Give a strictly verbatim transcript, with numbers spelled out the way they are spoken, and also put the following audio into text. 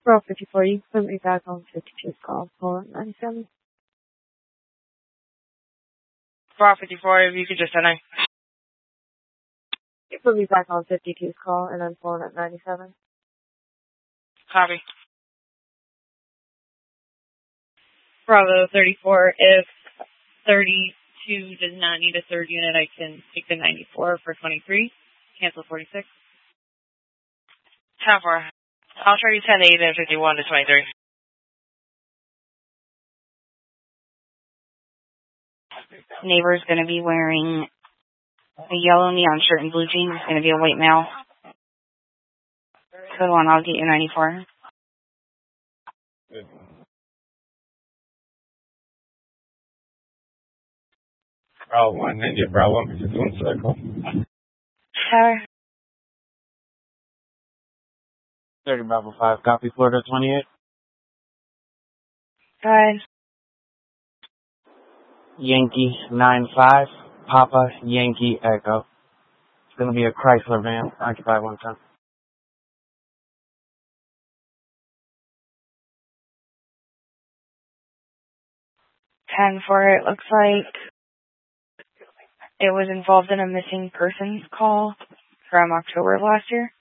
Row fifty-four, you can put me back on fifty-two call, Poland ninety-seven. Row fifty-four, if you could just enter. You put me back on fifty-two's call, and then Poland at ninety-seven. Copy. Bravo thirty-four, if thirty-two does not need a third unit, I can take the ninety-four for twenty-three. Cancel forty-six. ten four. I'll try you ten eight and fifty-one to twenty-three. Neighbor's going to be wearing a yellow neon shirt and blue jeans. It's going to be a white male. Code one, I'll get you ninety-four. Bravo one, India Bravo, just one circle. Tower. thirty Bravo five, copy Florida twenty-eight. Go ahead. Yankee nine five, Papa Yankee Echo. It's going to be a Chrysler van, occupy one ten. ten four, it looks like it was involved in a missing persons call from October of last year.